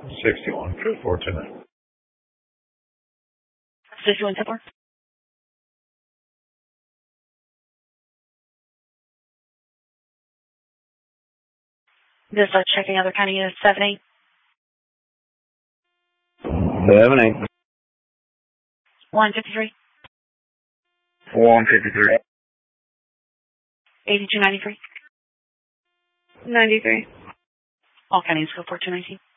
61, 429. 61, 4. Just checking other county units, 7-8. 7-8. 153. 153. 8293. 93. All counties go for 219.